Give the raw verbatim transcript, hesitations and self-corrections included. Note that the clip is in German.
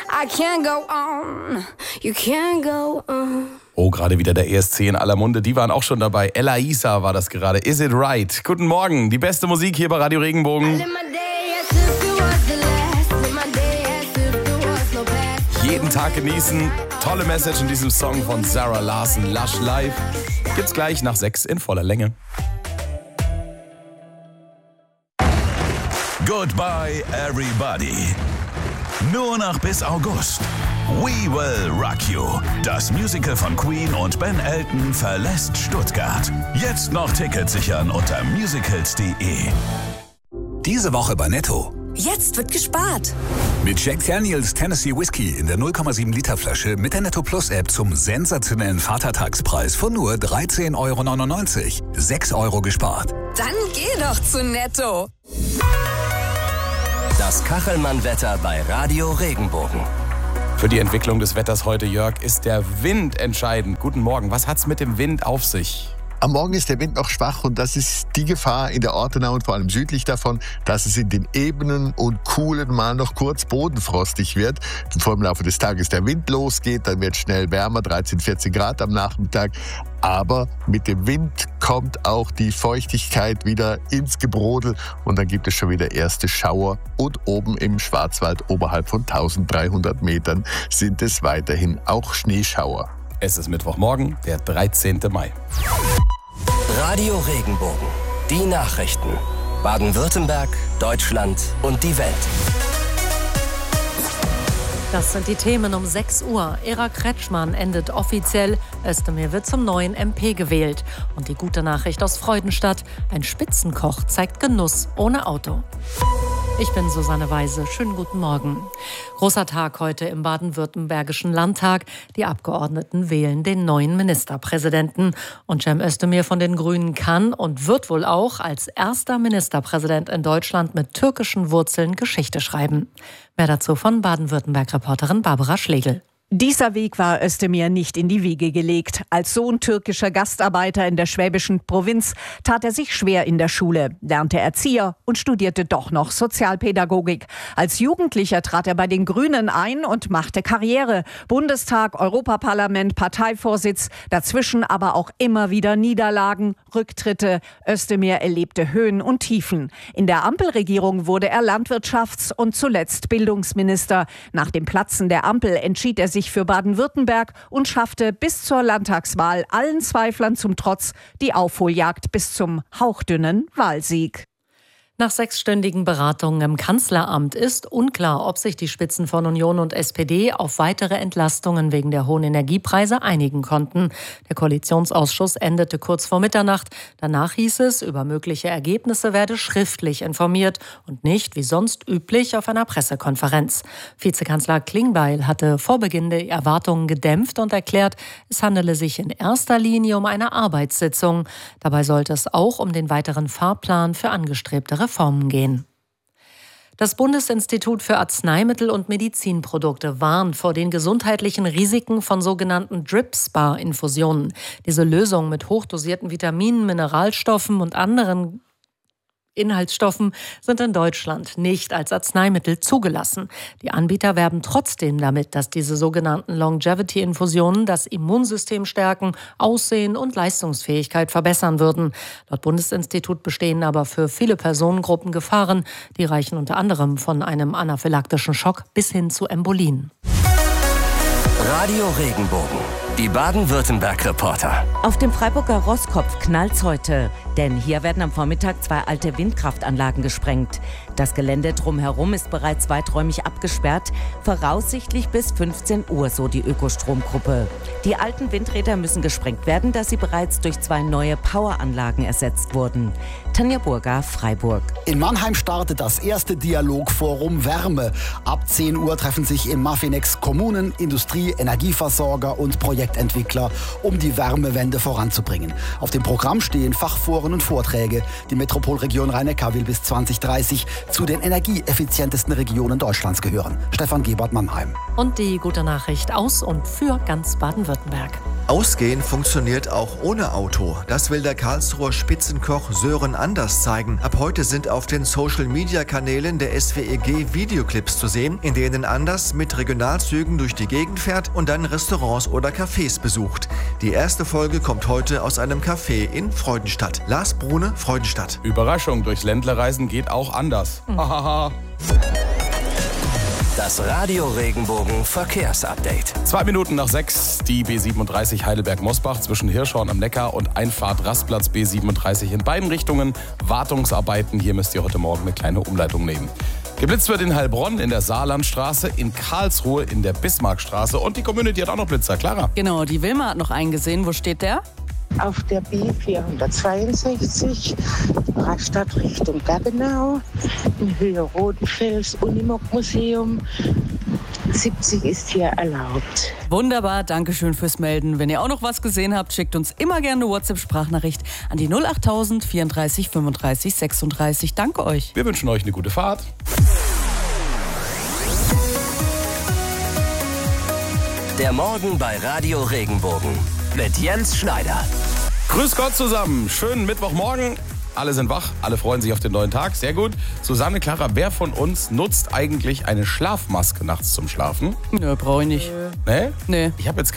I can't go on, you can't go on. Oh, gerade wieder der E S C in aller Munde. Die waren auch schon dabei. Ella Isa war das gerade. Is it right? Guten Morgen. Die beste Musik hier bei Radio Regenbogen. Jeden Tag genießen. Tolle Message in diesem Song von Sarah Larson, Lush Life. Gibt's gleich nach sechs in voller Länge. Goodbye, everybody. Nur noch bis August. We Will Rock You. Das Musical von Queen und Ben Elton verlässt Stuttgart. Jetzt noch Tickets sichern unter musicals punkt de. Diese Woche bei Netto. Jetzt wird gespart. Mit Jack Daniels Tennessee Whiskey in der null Komma sieben Liter Flasche mit der Netto Plus App zum sensationellen Vatertagspreis von nur dreizehn Euro neunundneunzig. sechs Euro gespart. Dann geh doch zu Netto. Das Kachelmann-Wetter bei Radio Regenbogen. Für die Entwicklung des Wetters heute, Jörg, ist der Wind entscheidend. Guten Morgen. Was hat's mit dem Wind auf sich? Am Morgen ist der Wind noch schwach und das ist die Gefahr in der Ortenau und vor allem südlich davon, dass es in den Ebenen und Kuhlen mal noch kurz bodenfrostig wird. Bevor im Laufe des Tages der Wind losgeht, dann wird es schnell wärmer, dreizehn, vierzehn Grad am Nachmittag. Aber mit dem Wind kommt auch die Feuchtigkeit wieder ins Gebrodel und dann gibt es schon wieder erste Schauer. Und oben im Schwarzwald oberhalb von dreizehnhundert Metern sind es weiterhin auch Schneeschauer. Es ist Mittwochmorgen, der dreizehnten Mai. Radio Regenbogen. Die Nachrichten. Baden-Württemberg, Deutschland und die Welt. Das sind die Themen um sechs Uhr. Ira Kretschmann endet offiziell. Özdemir wird zum neuen M P gewählt. Und die gute Nachricht aus Freudenstadt. Ein Spitzenkoch zeigt Genuss ohne Auto. Ich bin Susanne Weise. Schönen guten Morgen. Großer Tag heute im baden-württembergischen Landtag. Die Abgeordneten wählen den neuen Ministerpräsidenten. Und Cem Özdemir von den Grünen kann und wird wohl auch als erster Ministerpräsident in Deutschland mit türkischen Wurzeln Geschichte schreiben. Mehr dazu von Baden-Württemberg-Reporterin Barbara Schlegel. Dieser Weg war Özdemir nicht in die Wiege gelegt. Als Sohn türkischer Gastarbeiter in der schwäbischen Provinz tat er sich schwer in der Schule, lernte Erzieher und studierte doch noch Sozialpädagogik. Als Jugendlicher trat er bei den Grünen ein und machte Karriere. Bundestag, Europaparlament, Parteivorsitz, dazwischen aber auch immer wieder Niederlagen, Rücktritte. Özdemir erlebte Höhen und Tiefen. In der Ampelregierung wurde er Landwirtschafts- und zuletzt Bildungsminister. Nach dem Platzen der Ampel entschied er sich für Baden-Württemberg und schaffte bis zur Landtagswahl allen Zweiflern zum Trotz die Aufholjagd bis zum hauchdünnen Wahlsieg. Nach sechsstündigen Beratungen im Kanzleramt ist unklar, ob sich die Spitzen von Union und S P D auf weitere Entlastungen wegen der hohen Energiepreise einigen konnten. Der Koalitionsausschuss endete kurz vor Mitternacht. Danach hieß es, über mögliche Ergebnisse werde schriftlich informiert und nicht, wie sonst üblich, auf einer Pressekonferenz. Vizekanzler Klingbeil hatte vor Beginn die Erwartungen gedämpft und erklärt, es handele sich in erster Linie um eine Arbeitssitzung. Dabei sollte es auch um den weiteren Fahrplan für angestrebte Reformen Reformen gehen. Das Bundesinstitut für Arzneimittel und Medizinprodukte warnt vor den gesundheitlichen Risiken von sogenannten Drip-Spar-Infusionen. Diese Lösungen mit hochdosierten Vitaminen, Mineralstoffen und anderen Inhaltsstoffen sind in Deutschland nicht als Arzneimittel zugelassen. Die Anbieter werben trotzdem damit, dass diese sogenannten Longevity-Infusionen das Immunsystem stärken, Aussehen und Leistungsfähigkeit verbessern würden. Laut Bundesinstitut bestehen aber für viele Personengruppen Gefahren. Die reichen unter anderem von einem anaphylaktischen Schock bis hin zu Embolien. Radio Regenbogen. Die Baden-Württemberg-Reporter. Auf dem Freiburger Roßkopf knallt's heute, denn hier werden am Vormittag zwei alte Windkraftanlagen gesprengt. Das Gelände drumherum ist bereits weiträumig abgesperrt, voraussichtlich bis fünfzehn Uhr, so die Ökostromgruppe. Die alten Windräder müssen gesprengt werden, da sie bereits durch zwei neue Poweranlagen ersetzt wurden. Tanja Burger, Freiburg. In Mannheim startet das erste Dialogforum Wärme. Ab zehn Uhr treffen sich im Maffinex Kommunen, Industrie, Energieversorger und Projektentwickler, um die Wärmewende voranzubringen. Auf dem Programm stehen Fachforen und Vorträge. Die Metropolregion Rhein-Neckar will bis zwanzig dreißig zu den energieeffizientesten Regionen Deutschlands gehören. Stefan Gebert, Mannheim. Und die gute Nachricht aus und für ganz Baden-Württemberg. Ausgehen funktioniert auch ohne Auto. Das will der Karlsruher Spitzenkoch Sören Anders zeigen. Ab heute sind auf den Social-Media-Kanälen der S W E G Videoclips zu sehen, in denen Anders mit Regionalzügen durch die Gegend fährt und dann Restaurants oder Cafés besucht. Die erste Folge kommt heute aus einem Café in Freudenstadt. Lars Brune, Freudenstadt. Überraschung, durchs Ländlerreisen geht auch anders. Hahaha. Das Radio Regenbogen Verkehrsupdate. Zwei Minuten nach sechs, die B siebenunddreißig Heidelberg-Mosbach zwischen Hirschhorn am Neckar und Einfahrt Rastplatz B siebenunddreißig in beiden Richtungen. Wartungsarbeiten, hier müsst ihr heute Morgen eine kleine Umleitung nehmen. Geblitzt wird in Heilbronn in der Saarlandstraße, in Karlsruhe in der Bismarckstraße und die Community hat auch noch Blitzer. Clara? Genau, die Wilma hat noch einen gesehen. Wo steht der? Auf der B vierhundertzweiundsechzig, Rastatt Richtung Gabbenau, in Höhe Rodenfels, Unimog-Museum. siebzig ist hier erlaubt. Wunderbar, danke schön fürs Melden. Wenn ihr auch noch was gesehen habt, schickt uns immer gerne eine WhatsApp-Sprachnachricht an die null achttausend vierunddreißig fünfunddreißig sechsunddreißig. Danke euch. Wir wünschen euch eine gute Fahrt. Der Morgen bei Radio Regenbogen mit Jens Schneider. Grüß Gott zusammen, schönen Mittwochmorgen. Alle sind wach, alle freuen sich auf den neuen Tag, sehr gut. Susanne, Clara, wer von uns nutzt eigentlich eine Schlafmaske nachts zum Schlafen? Nö, brauche ich nicht. Nee? Nee. Ich habe jetzt